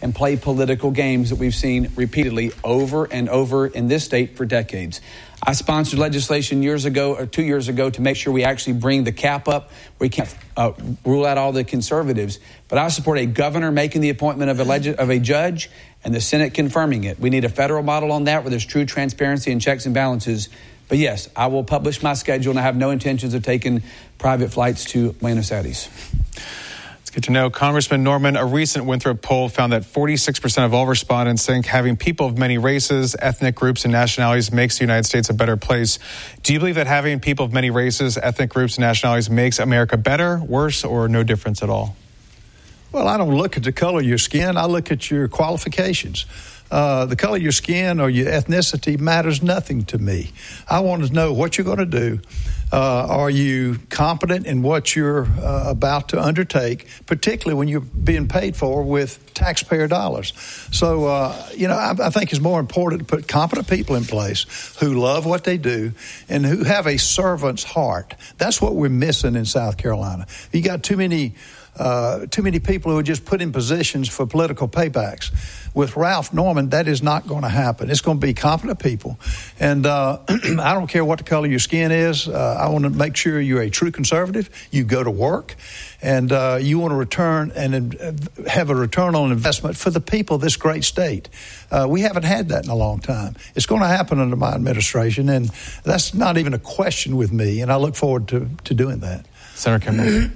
and play political games that we've seen repeatedly over and over in this state for decades. I sponsored legislation 2 years ago to make sure we actually bring the cap up. We can't rule out all the conservatives, but I support a governor making the appointment of a judge and the Senate confirming it. We need a federal model on that where there's true transparency and checks and balances. But yes, I will publish my schedule, and I have no intentions of taking private flights to Buenos Aires. It's good to know. Congressman Norman, a recent Winthrop poll found that 46% of all respondents think having people of many races, ethnic groups, and nationalities makes the United States a better place. Do you believe that having people of many races, ethnic groups, and nationalities makes America better, worse, or no difference at all? Well, I don't look at the color of your skin. I look at your qualifications. The color of your skin or your ethnicity matters nothing to me. I want to know what you're going to do. Are you competent in what you're about to undertake, particularly when you're being paid for with taxpayer dollars? So, I think it's more important to put competent people in place who love what they do and who have a servant's heart. That's what we're missing in South Carolina. You got too many people who are just put in positions for political paybacks. With Ralph Norman, that is not going to happen. It's going to be competent people. And I don't care what the color of your skin is. I want to make sure you're a true conservative. You go to work, and you want to return and have a return on investment for the people of this great state. We haven't had that in a long time. It's going to happen under my administration, and that's not even a question with me, and I look forward to doing that. Senator Kimball.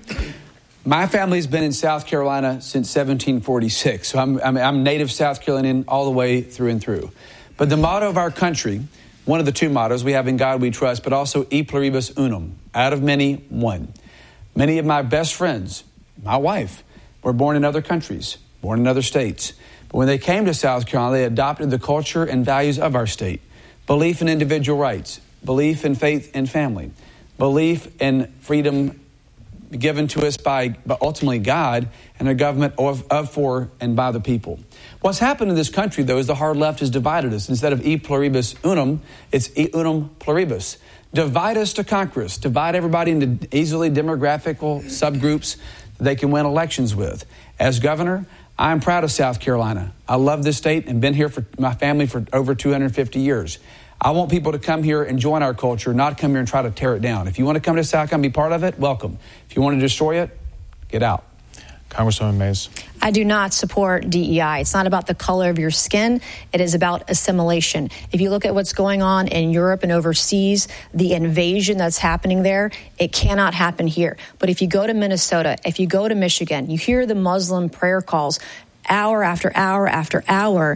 My family's been in South Carolina since 1746, so I'm native South Carolinian all the way through and through. But the motto of our country, one of the two mottos, we have in God we trust, but also e pluribus unum, out of many, one. Many of my best friends, my wife, were born in other countries, born in other states. But when they came to South Carolina, they adopted the culture and values of our state. Belief in individual rights, belief in faith and family, belief in freedom given to us by ultimately God and a government of, for, and by the people. What's happened in this country, though, is the hard left has divided us. Instead of e pluribus unum, it's e unum pluribus. Divide us to conquer us. Divide everybody into easily demographical subgroups that they can win elections with. As governor, I'm proud of South Carolina. I love this state and been here for my family for over 250 years. I want people to come here and join our culture, not come here and try to tear it down. If you want to come to South Carolina and be part of it, welcome. If you want to destroy it, get out. Congresswoman Mays. I do not support DEI. It's not about the color of your skin. It is about assimilation. If you look at what's going on in Europe and overseas, the invasion that's happening there, it cannot happen here. But if you go to Minnesota, if you go to Michigan, you hear the Muslim prayer calls hour after hour after hour.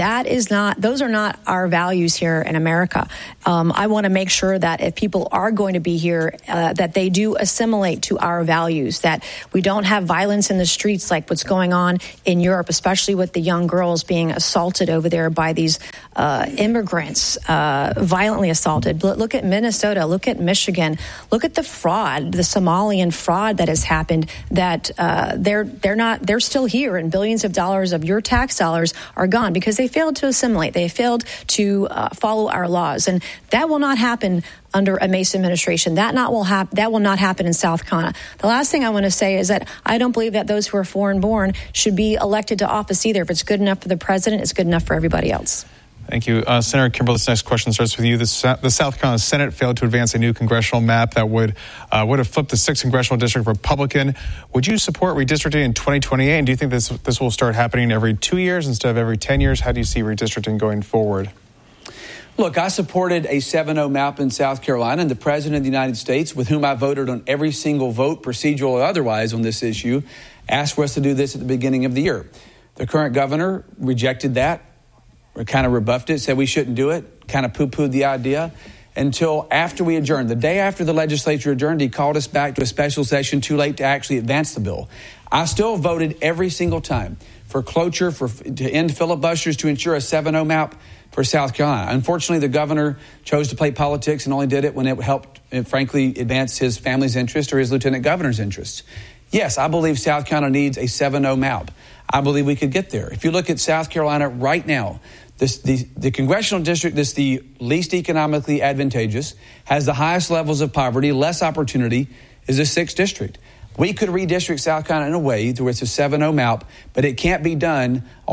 Those are not our values here in America. I want to make sure that if people are going to be here, that they do assimilate to our values, that we don't have violence in the streets like what's going on in Europe, especially with the young girls being assaulted over there by these immigrants, violently assaulted. Look at Minnesota, look at Michigan, look at the fraud, the Somalian fraud that has happened, that they're still here, and billions of dollars of your tax dollars are gone because they failed to assimilate. They failed to follow our laws. And that will not happen under a Mason administration. That will not happen in South Carolina. The last thing I want to say is that I don't believe that those who are foreign born should be elected to office either. If it's good enough for the president, it's good enough for everybody else. Thank you. Senator Kimball, this next question starts with you. The South Carolina Senate failed to advance a new congressional map that would have flipped the 6th congressional district Republican. Would you support redistricting in 2028? And do you think this will start happening every 2 years instead of every 10 years? How do you see redistricting going forward? Look, I supported a 7-0 map in South Carolina, and the President of the United States, with whom I voted on every single vote, procedural or otherwise, on this issue, asked for us to do this at the beginning of the year. The current governor rejected that, or kind of rebuffed it, said we shouldn't do it, kind of poo-pooed the idea, until after we adjourned. The day after the legislature adjourned, he called us back to a special session too late to actually advance the bill. I still voted every single time for cloture, to end filibusters, to ensure a 7-0 map for South Carolina. Unfortunately, the governor chose to play politics and only did it when it helped, frankly, advance his family's interest or his lieutenant governor's interests. Yes, I believe South Carolina needs a 7-0 map. I believe we could get there. If you look at South Carolina right now, the congressional district that's the least economically advantageous, has the highest levels of poverty, less opportunity, is the 6th district. We could redistrict South Carolina in a way where it's a 7-0 map, but it can't be done